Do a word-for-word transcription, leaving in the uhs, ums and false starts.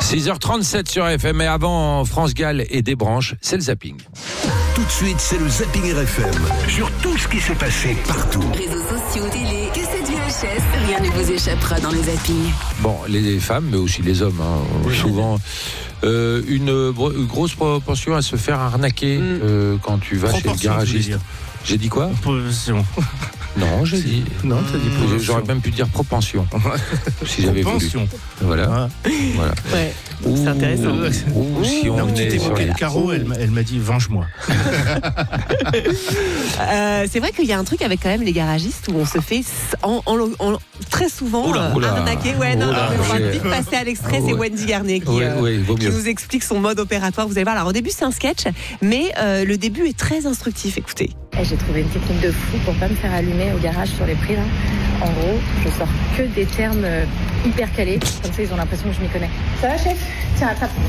six heures trente-sept sur F M, et avant France Gall et des branches, c'est le zapping. Tout de suite, c'est le zapping R F M. Sur tout ce qui s'est passé partout. Réseaux sociaux, télé, cassettes V H S, rien ne vous échappera dans le zapping. Bon, les femmes, mais aussi les hommes, hein, souvent, euh, une, une grosse proportion à se faire arnaquer mm. euh, quand tu vas chez le garagiste. J'ai dit quoi ? Proportion. Non, j'ai dit. Non, t'as dit proportion. J'aurais même pu dire propension. Si j'avais voulu. Voilà. Ah. voilà. Ouais. Ou, c'est intéressant. Ou, ou si on non, est tu t'es moqué sur... de Caro, elle, elle m'a dit venge-moi. euh, c'est vrai qu'il y a un truc avec quand même les garagistes où on se fait en, en, en, très souvent oula, oula. euh, arnaquer. Ouais, non, Oula, on va ouais. vite passer à l'extrait. Oh, c'est ouais. Wendy Garnier qui, ouais, euh, ouais, vaut qui mieux. nous explique son mode opératoire. Vous allez voir. Alors au début c'est un sketch, mais euh, le début est très instructif. Écoutez. Et j'ai trouvé une technique de fou pour pas me faire allumer au garage sur les prix là. En gros, je sors que des termes hyper calés, comme ça ils ont l'impression que je m'y connais. Ça va chef ? Tiens, attrape.